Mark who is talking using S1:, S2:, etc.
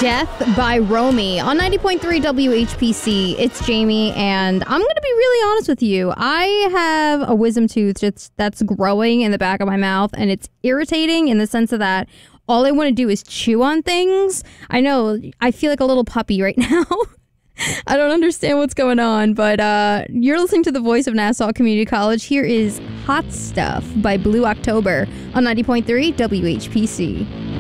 S1: Death by Romy on 90.3 WHPC. It's Jamie, and I'm going to be really honest with you. I have a wisdom tooth that's growing in the back of my mouth, and it's irritating in the sense of that all I want to do is chew on things. I know, I feel like a little puppy right now. I don't understand what's going on, but you're listening to the voice of Nassau Community College. Here is Hot Stuff by Blue October on 90.3 WHPC.